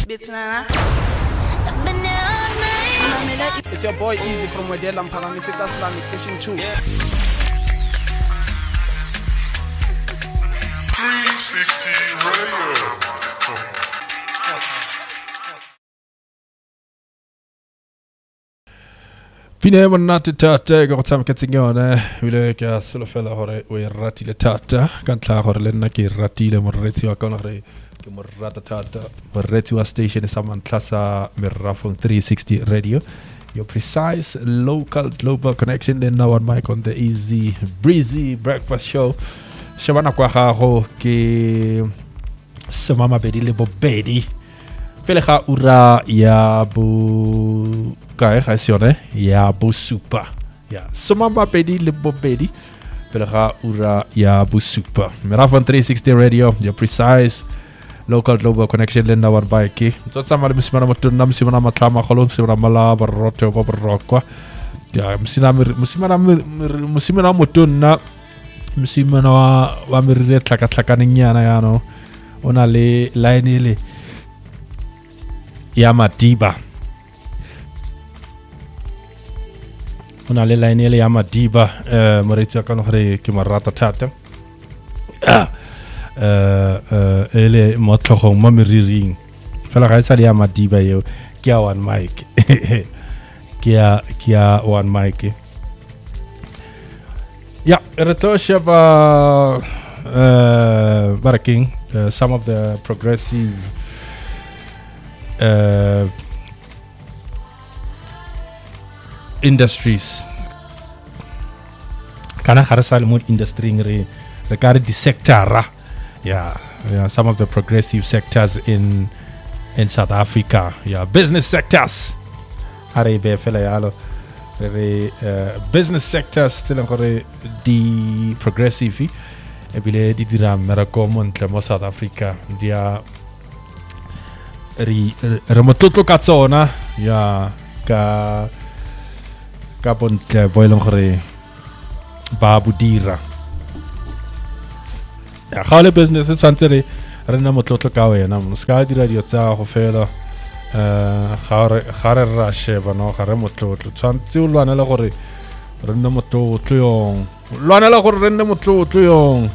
It's your boy Easy from Wedela Mpangamiseka Islamic Station 2. Yeah. 360 Radio. Fine manati tata go tsam katsignone vile ka solo fela hore we ratile tata kan tla hore le nna ke ratile morretsi wa ka hore ke morrata tata morretsi wa station sa mantlasa merafon 360 Radio, your precise local global connection. Then now on mic on the easy breezy breakfast show shabana kwa gago ke semama bedi le bobedi pele ga ura ya bu kae khasione ya bu super ya semama bedi le bobedi pele ga ura ya bu super merafon 360 Radio, your precise local global connection. Lenda war baiki tsotsa mali msimana mutuna msimana matlama kholo msimana mala barrote babarokwa ya msimana mutuna msimana wa mirire tlaka nyana yano ona le line ile ya Madiba, ona le line ile ya Madiba moretsi ka no hore ke marata thata ele motlhogong mo meriring fela ga isa le ya Madiba eo ke ya one mic ke ya one mic ya retosha ba baraking some of the progressive industries kana kharsal mo industry ngre regard the sector yeah, some of the progressive sectors in South Africa, business sectors arebe fela yalo very business sectors still encore di progressive e bile di dira merako montle mo South Africa dia remototlo ka tsona ya ka bontle boilong gore ba budira ya khale business tshwantse re na motlotlo ka wena mo ska dira dio tsa go fela gare ra sheba no gare motlotlo tshwantse o lwana le gore re na motlotlo yong lwana le gore re na motlotlo yong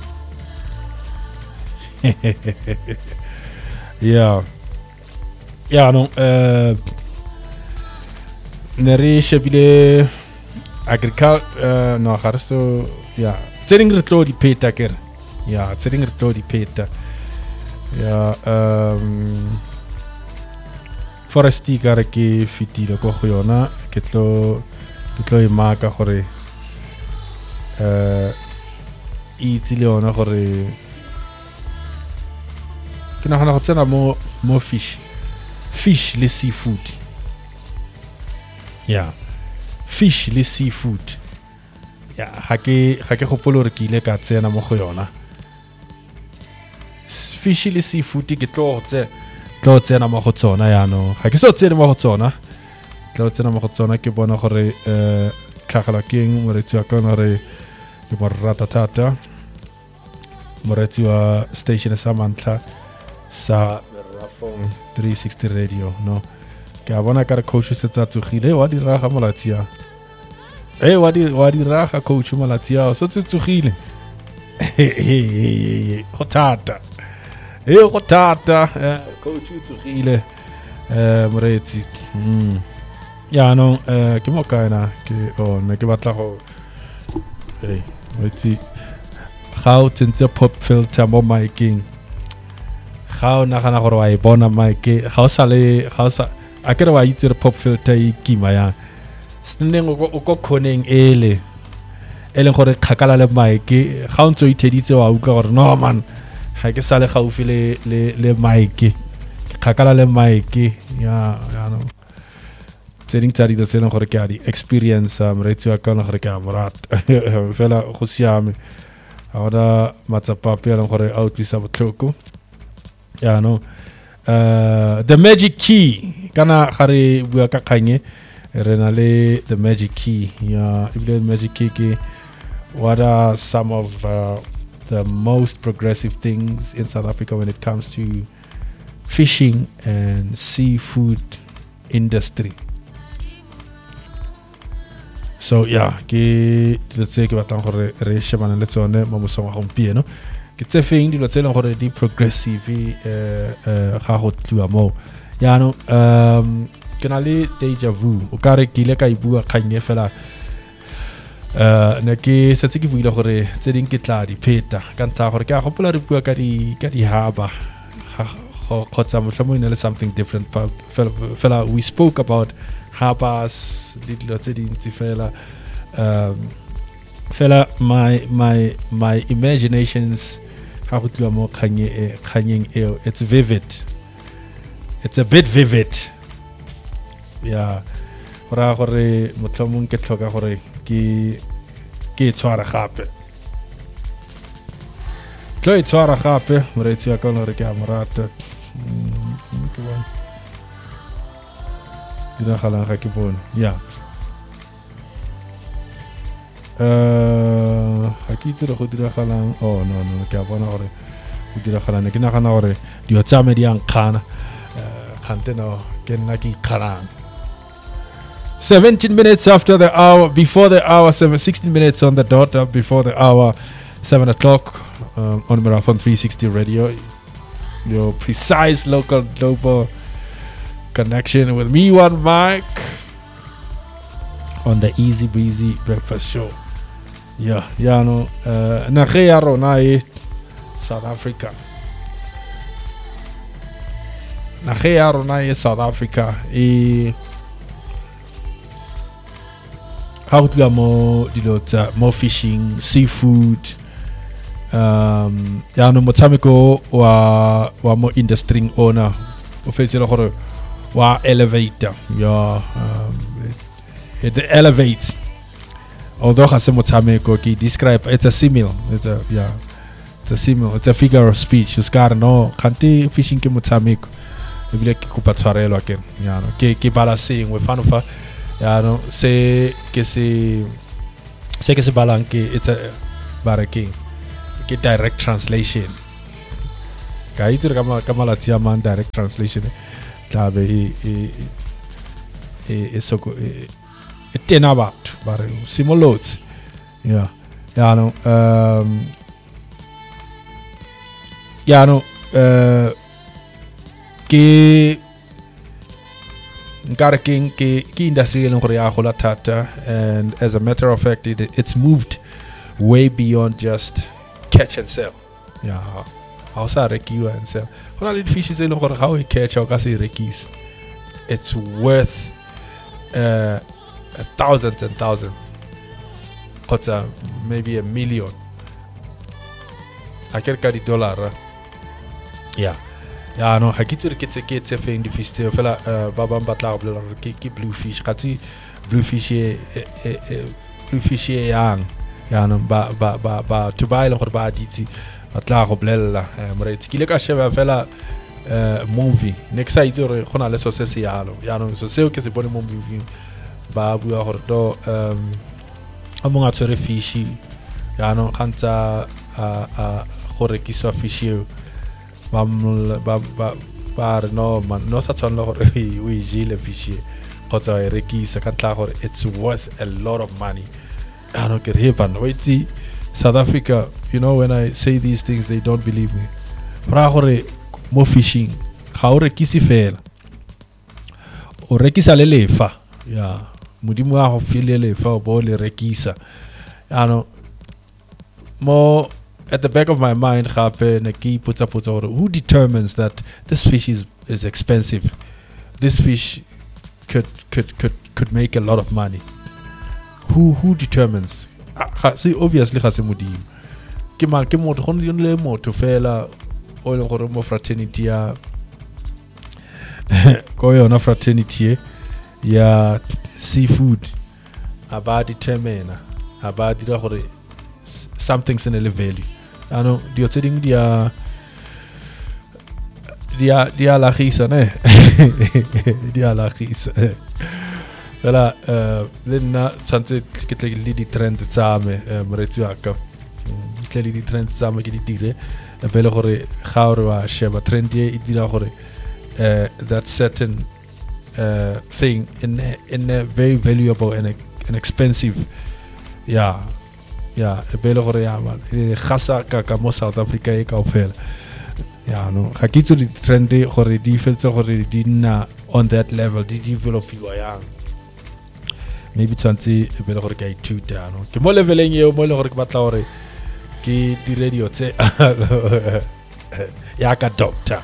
yeah no neri shebile agriculture no gare so yeah tsering re tlo di peta kere yeah tsering re tlo di peta yeah foresti kare ke fitile go go yona ke tlo e maka gore itse le yona gore ke nagana go tsena mo fish le seafood yeah fish le seafood yeah ga ke gopolo re ke ile ka tsena mo go yona fish le seafood ke tlo tsena mo go tsona yano ga ke so tsene mo go tsona tlo tsena mo go tsona ke bona gore tlhagela keng moretsi wa ka gore ke morata tata moretsi wa station sa mantla sa Merafong 360 Radio no ke a bona ka re coach se tsa tsogile wa di raga molatia wa di raga coach molatia so tsogile go tata coach tsogile moretsi ya no ke mo kana ke ne ke batla go moretsi how to pop filter mo miking how na gana gore wa e bona mic how sa a kere wa itse pop filter e kima ya sneng o go khoneng ele gore khakala le mic ga o ntse o itheditse wa utlwa gore no man ha ke sale gaufi le mic khakala le mic ya no tsering tsari da sele gore ke a di experience moretsi wa ka gore ke a morat fela go siame ahora matsapa pe gore a utlwisa botlhoko ya no the magic key kana gare bua ka khanye re na le the magic key ya the magic key ke what are some of the most progressive things in South Africa when it comes to fishing and seafood industry. So let's say ke batlang gore re shebana le tsone mo mosong wa gompieno ke tse feng dilo tse leng gore di progressive ga go tliwa mo yaanong ke na le deja vu o ka re ke ile ka e bua kgang e fela ne ke setse ke buile gore tse ding ke tla di pheta ka ntlha gore ke a gopola re bua ka di haba khotsa motlhomo ine le something different fela we spoke about habas dilo tse dintsi fela my imaginations ha go tliwa mo kganyeng eo it's vivid. It's a bit vivid. Yeah. Ora gore motlhomong ke tlhoka gore ke tshwara gape. Tlo tshwara gape moretsi wa ka gore ke a morata. Ke bona. Dira galang ga ke bona. Yeah. Ha ke itse go dira galang. Oh no ke a bona gore go dira galang ke nagana gore dio tsa me di ang khana. 17 minutes after the hour, before the hour, 16 minutes on the dot, before the hour, 7 o'clock on Marathon 360 Radio. Your precise local global connection with me, one Mike, on the Easy Breezy Breakfast Show. No, Nagea Ronai, South Africa. Nagea Ronai, South Africa. How to more fishing, seafood. No motamiko wa mo industry owner. Officially hore wa elevator. It elevates. Although has motamiko ki describe it's a simile. It's a simile. It's a figure of speech. Uskar no kanti fishing ke motamiko. Ebile ke kupa tshwarelo ke ke balancing we fanofa se ke se balang ke it's a baraking ke direct translation ka itse ka malatsi man direct translation tla be e soko e tena batho bare simolots ke Nkarking ke industry le gore ya gola thata, and as a matter of fact it's moved way beyond just catch and sell. How sa rekiwa and sell. Hona le fish tse le gore ga o catch o ka se rekis. It's worth thousands and thousands. Kotsa maybe $1 million. A quelques $. No, ha kitse ke tse feng di fish tse fela ba bang ba tla go bolela ke bluefish gati bluefish yang no ba to buy le gore ba ditsi ba tla go bolela moretsi ke le ka sheba fela movie next sa itse gore gona le so se se yalo no so seo ke se bone mo movie ba bua gore to a monga tsere fish no kantsa gore ke so fish ba no man no sa tsona gore we jile fish kotsa e rekisa ka tla gore it's worth a lot of money. I don't get here but wait see South Africa, when I say these things they don't believe me. Ra gore mo fishing ga o rekisi fela o rekisa le lefa modimo wa go file lefa o bo le rekisa mo at the back of my mind who determines that this fish is expensive, this fish could make a lot of money? Who determines? See, obviously has a modimo ke motho go le motho fela o le gore mo fraternity ya go yona fraternity ya seafood aba determine aba dira gore something's in a value. Dio tseding dia la gisa ne dia la gisa vela lenna tsantse ke tle le di trend tsame moretsi wa ka tle le di trend tsame ke di dire pele gore ga o re wa sheba trend e dira gore that certain thing in a very valuable and expensive belo gore ya man khasa ka mo South Africa e kaofela no ga kitso di trend gore di fetse gore di nna on that level di developiwa yang maybe tshwantse belo gore ka ithuta no ke mo leveleng eo mo le gore ke batla gore ke di radio tse ya ka doctor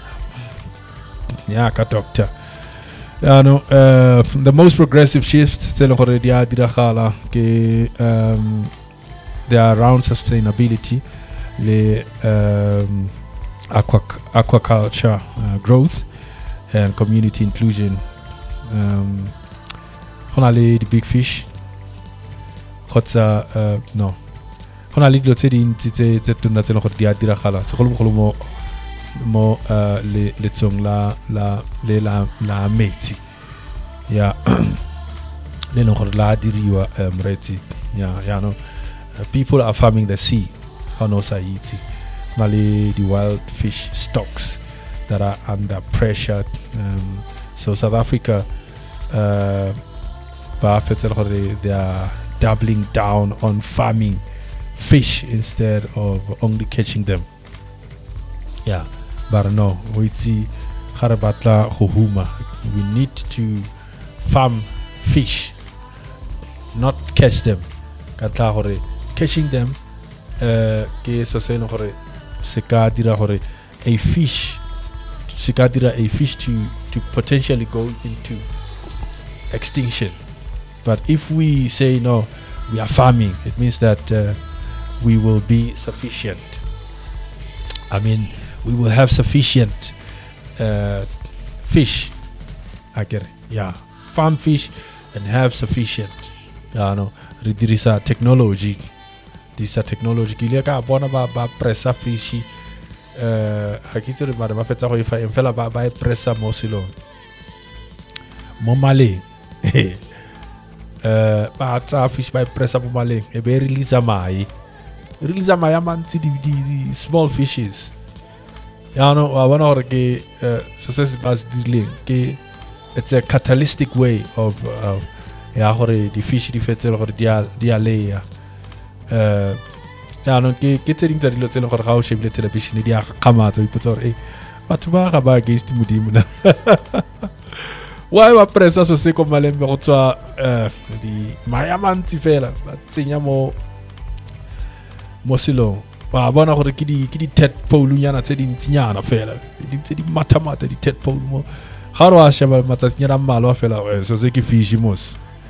no the most progressive shifts tse le gore di a diragala ke they are around sustainability le aquaculture growth and community inclusion honale the big fish khotsa no honale dilo tse dintsi tse tona tse le gore di a diragala segolo mo le tsong la metsi le no gore la diriwa mretsi no people are farming the sea no saiti the wild fish stocks that are under pressure so South Africa they are doubling down on farming fish instead of only catching them but no we need to farm fish not catch them catching them ke so say no gore se ka dira gore a fish to potentially go into extinction. But if we say no, we are farming, it means that we will be sufficient. I mean, we will have sufficient fish. I get it. Farm fish and have sufficient. There is a technology. This technology ki le ka bona ba pressa fish ha kitse re ba fetsa go ifa fela ba pressa mo silong mo maleng ba tsa fish ba pressa mo maleng e be release mai a mantsi di small fishes wa bona gore ke success bas dealing ke it's a catalytic way of gore di fish di fetsela gore di a layer no ke tse ding tsa dilo tse leng gore ga o shebile television di a kgamatsa o ipotsa gore batho ba ga ba against modimo na why wa pressa so se ko malembe go tswa di maya mantsi fela ba tsenya mo silong ba bona gore ke di tadpole nyana tse dintsinyana fela di tse di matamata di tadpole mo ga ro a sheba matsatsinyana mmalo fela so se ke fish mos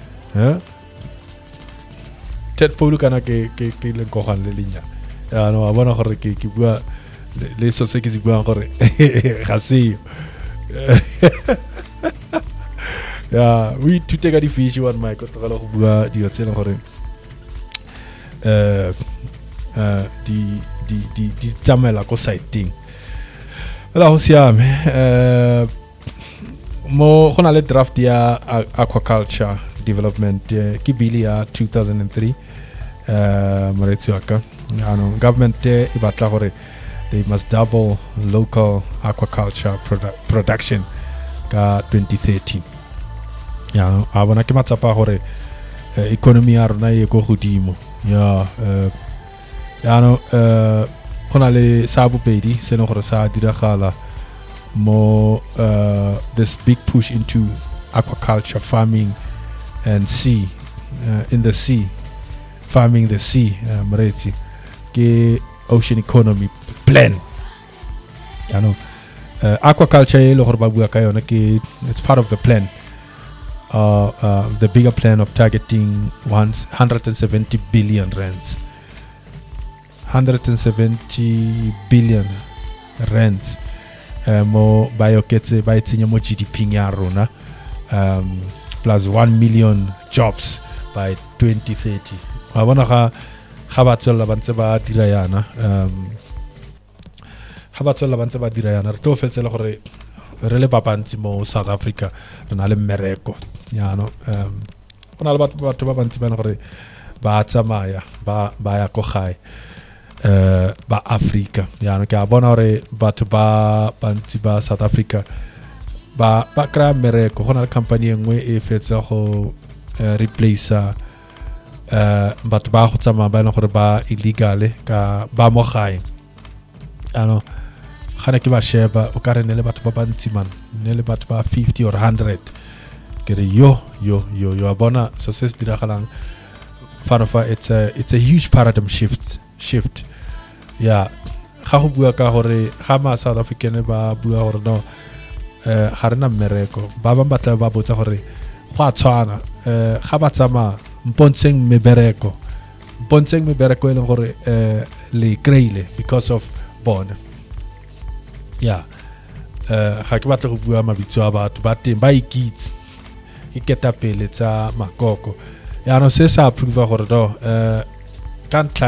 tadpole kana ke le gogan le linya no bona gore ke bua le so se ke se bua gore ga se we to take the fish one my go tla go bua di tsena gore di tsamela ko sighting la ho siame mo gona le draft ya aquaculture development ki bill ya 2003 Maritsuaka government e batla gore they must double local aquaculture production ka 2030 a bona ke matsapa gore economy ya rona e go godimo gona le sa bobedi se le gore sa diragala mo this big push into aquaculture farming and sea in the sea farming the sea Maretsi ke ocean economy plan aquaculture e le gore ba bua ka yona ke it's part of the plan the bigger plan of targeting 170 billion rands 170 billion rands mo bayoketse ba itsenya mo GDP ya rona plus 1 million jobs by 2030 wa bona ga ba tswela ba ntse ba dira yana re to fetsela gore re le bapantsi mo South Africa re na le mmereko gona le batho ba bantsi ba gore ba tsamaya ba ya ko gae ba Africa ke a bona gore batho ba bantsi ba South Africa ba kra mereko go na le company engwe e fetsa go replace batho ba go tsamaya ba e leng gore ba illegale ka ba mo gae ano gana ke ba sheba o ka re ne le batho ba bantsi man ne le batho ba 50 or 100 ke re yo a bona so se se diragalang fanofa it's a huge paradigm shift yeah ga go bua ka gore ga ma South African ba bua gore no ga rena mmereko ba batla ba botsa gore go a tshwana ga ba tsama mpontsheng mebereko e leng gore le kreile because of bona yeah ga ke batla go bua mabitso a batho ba teng ba ikitse ke ketapele tsa makoko ya no se sa prove gore do ka ntla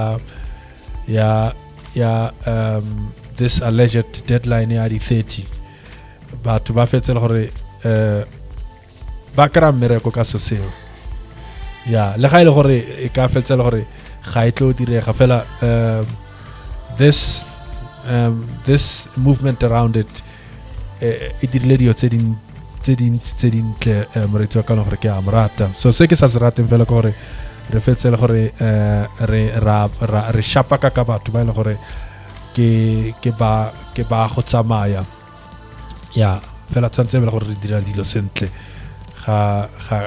ya this alleged deadline ya di 30 batho ba fetsela gore ba kra mmereko ka soseo ya le ga ile gore e ka fetsela gore ga e tlo direga fela this movement around it dirile dio tse dintle moretsi wa ka gore ke a morata so se ke sa se rateng fela ka gore re fetsela gore re shapa ka batho ba ile gore ke ba go tsamaya ya fela tsantse bela gore re dira dilo sentle ga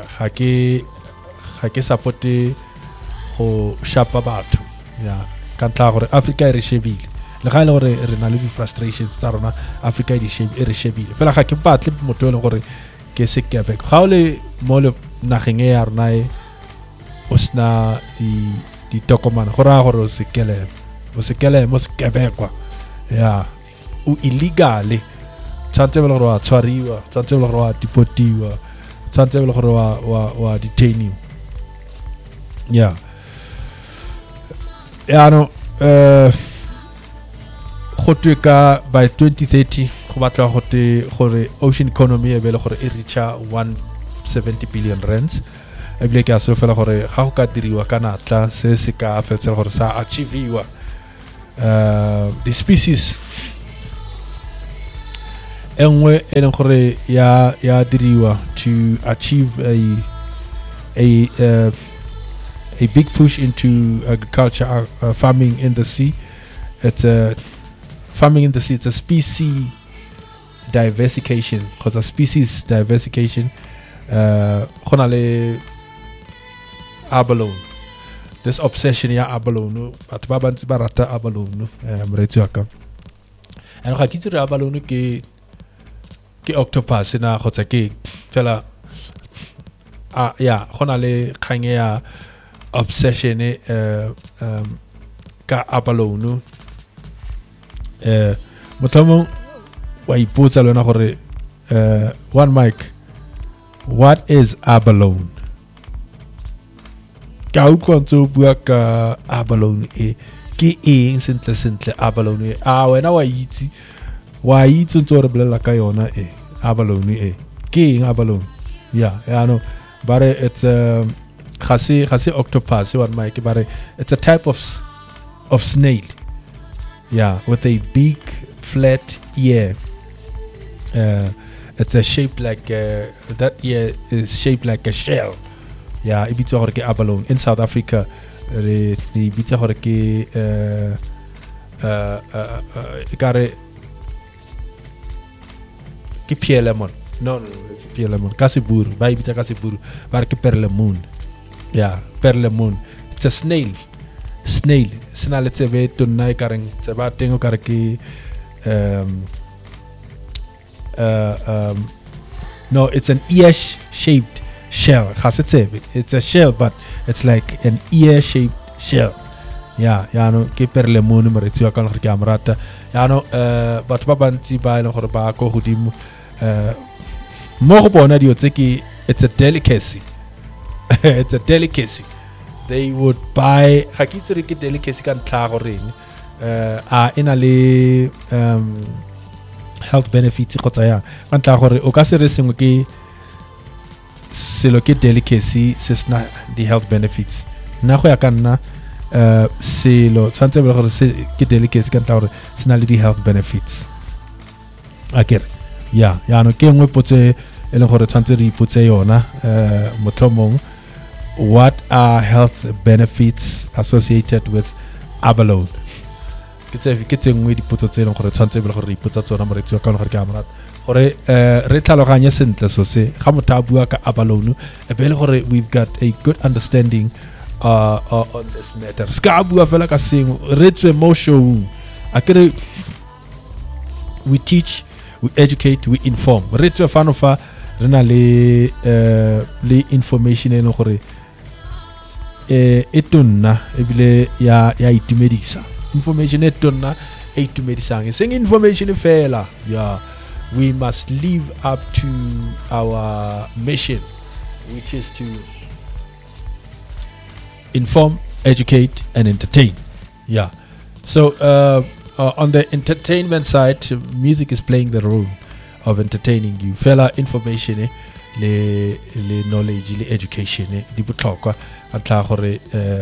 ke supporte go shapa batho ya ka ntla gore Africa e re shebile le ga ile gore re na le di frustrations tsa rona Africa e re shebile fela ga ke batle motho le gore ke se kebe ga o le mo le nageng ya rona o sna di tokomana go ra gore o se kele mo se kebe kwa ya o illegally tsantse bela gore wa tshwariwa tsantse bela gore wa deportiwa tsantse bela gore wa detainiwa yeah no go twe ka by 2030 go batla gore ocean economy e bele gore e reacha 170 billion rands e bile ke a se fela gore ga go ka diriwa ka natla se se ka fetsela gore sa achieviwa the species engwe e leng gore ya diriwa to achieve a big push into agriculture farming in the sea. It's a species diversification because a species diversification khonale abalone this obsession ya abalone batho ba bantsi ba rata abalone moretsi wa ka and ga ke tsire abalone ke octopus na khotsa ke fela ya khonale khange ya obsession ka abalone motlhomo wa ipotsa le wena gore one mic what is abalone ka utlwa ntse bua ka abalone ke eng sentle abalone wena wa itse ntse re bolela ka yona abalone ke eng abalone yeah no but it's khasi octopus one mic but it's a type of snail yeah with a big flat ear it's a shape like that ear is shaped like a shell yeah e bitsa gore ke abalone in South Africa re bitsa gore ke ikare ke pielemon no pielemon kasiburu ba e bitsa kasiburu ba ke perlemon yeah perlemon it's a snail sena le tsebe tonna e kareng tseba tengo kare ke no it's an ear shaped shell it's a shell but it's like an ear shaped shell yeah no ke perlemon moretsi wa ka gore ke amrata ya no batho ba bantsi ba ile gore ba go godimo mo go bona dio tse ke it's a delicacy they would buy ga ke tsere ke delicacy ka ntla go reng ina le health benefits go tsaya ka ntla gore o ka se re sengwe ke selo ke delicacy se sna the health benefits nna go ya ka nna selo tshwantse gore se ke delicacy ka ntla gore sena le di health benefits akere ya no ke ngwe potse e le gore tshwantse re ipotse yona motlhomong what are health benefits associated with abalone ke tsengwe dipotso tse e leng gore tshwantse be le gore re ipotsa tsona moretsi wa ka gore ke a morata gore re tlhaloganye sentle so se ga motho a bua ka abalone e be le gore we've got a good understanding on this matter ska bua fela ka sengwe re tswe mo show akere we teach, we educate, we inform. Re tswe fano fa re na le information e leng gore e tonna ebile ya itumedisa. Information e tonna e itumedisang. Seng information fela. Yeah. We must live up to our mission, which is to inform, educate, and entertain. Yeah. So on the entertainment side, music is playing the role of entertaining you. Fela information le knowledge le education di botlhokwa a tla gore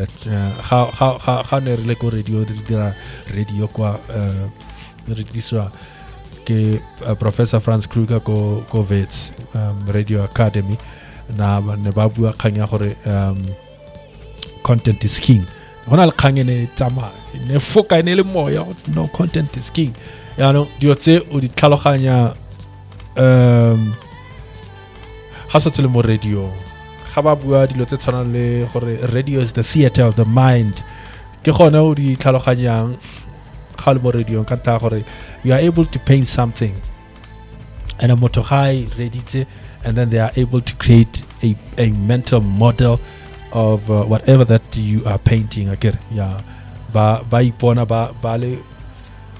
ga ne re le ko radio dira radio kwa re diswa ke Professor Franz Kruger ko Wits Radio Academy na ne ba bua khanya gore content is king. Gona le khanye ne tsama ne foka ne le moya no content is king. Ya no diotse o di tlhaloganya ga sa tsele mo radio ga ba bua dilo tse tshwanang le gore radio is the theater of the mind ke gona o di tlhaloganyang ga le mo radio ka ta gore you are able to paint something and a motogai reditse and then they are able to create a mental model of whatever that you are painting again. Yeah, ba ipona ba le